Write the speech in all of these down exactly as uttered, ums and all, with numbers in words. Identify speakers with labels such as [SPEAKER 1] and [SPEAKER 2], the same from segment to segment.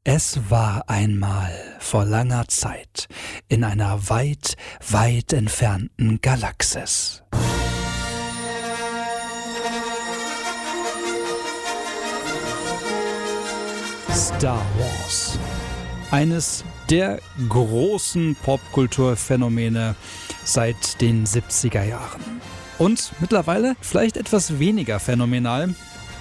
[SPEAKER 1] Es war einmal vor langer Zeit in einer weit, weit entfernten Galaxis. Star Wars. Eines der großen Popkulturphänomene seit den siebziger Jahren. Und mittlerweile vielleicht etwas weniger phänomenal.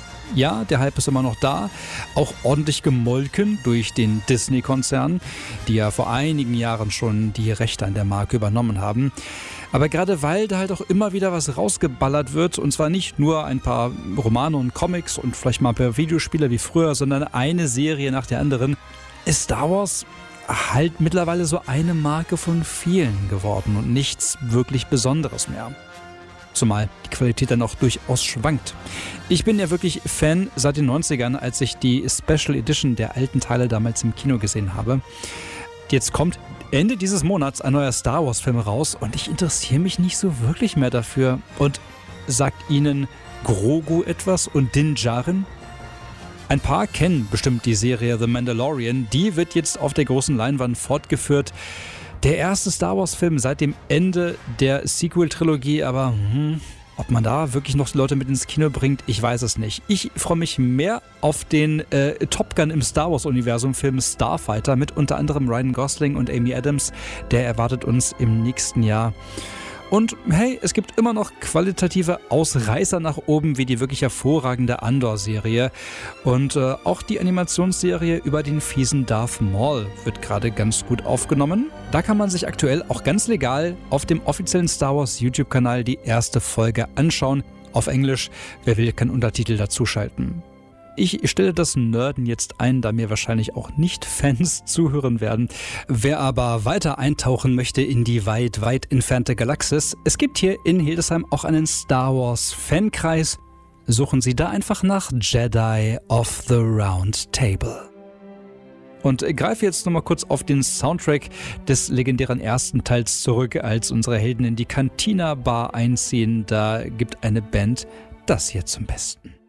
[SPEAKER 1] Ja, der Hype ist immer noch da, auch ordentlich gemolken durch den Disney-Konzern, die ja vor einigen Jahren schon die Rechte an der Marke übernommen haben. Aber gerade weil da halt auch immer wieder was rausgeballert wird, und zwar nicht nur ein paar Romane und Comics und vielleicht mal ein paar Videospiele wie früher, sondern eine Serie nach der anderen, ist Star Wars halt mittlerweile so eine Marke von vielen geworden und nichts wirklich Besonderes mehr. Zumal die Qualität dann auch durchaus schwankt. Ich bin ja wirklich Fan seit den neunzigern, als ich die Special Edition der alten Teile damals im Kino gesehen habe. Jetzt kommt Ende dieses Monats ein neuer Star Wars Film raus und ich interessiere mich nicht so wirklich mehr dafür. Und sagt Ihnen Grogu etwas und Din Djarin? Ein paar kennen bestimmt die Serie The Mandalorian. Die wird jetzt auf der großen Leinwand fortgeführt. Der erste Star Wars-Film seit dem Ende der Sequel-Trilogie, aber hm, ob man da wirklich noch Leute mit ins Kino bringt, ich weiß es nicht. Ich freue mich mehr auf den äh, Top Gun im Star Wars-Universum-Film Starfighter mit unter anderem Ryan Gosling und Amy Adams. Der erwartet uns im nächsten Jahr. Und hey, es gibt immer noch qualitative Ausreißer nach oben, wie die wirklich hervorragende Andor-Serie. Und äh, auch die Animationsserie über den fiesen Darth Maul wird gerade ganz gut aufgenommen. Da kann man sich aktuell auch ganz legal auf dem offiziellen Star Wars YouTube-Kanal die erste Folge anschauen. Auf Englisch, wer will, kann Untertitel dazuschalten. Ich stelle das Nerden jetzt ein, da mir wahrscheinlich auch Nicht-Fans zuhören werden. Wer aber weiter eintauchen möchte in die weit, weit entfernte Galaxis, es gibt hier in Hildesheim auch einen Star Wars Fankreis. Suchen Sie da einfach nach Jedi of the Round Table. Und greife jetzt nochmal kurz auf den Soundtrack des legendären ersten Teils zurück, als unsere Helden in die Cantina Bar einziehen. Da gibt eine Band das hier zum Besten.